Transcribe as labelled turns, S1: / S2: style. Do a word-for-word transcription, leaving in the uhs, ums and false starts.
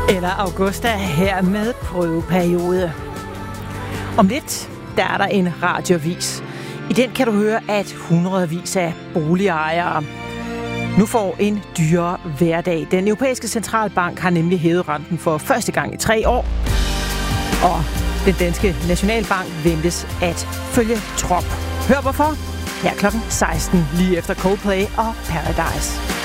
S1: Eller Augusta her med prøveperiode. Om lidt, der er der en radioavis. I den kan du høre, at hundredvis af boligejere nu får en dyrere hverdag. Den europæiske centralbank har nemlig hævet renten for første gang i tre år. Og den danske nationalbank ventes at følge trop. Hør hvorfor her klokken seksten, lige efter Coldplay og Paradise.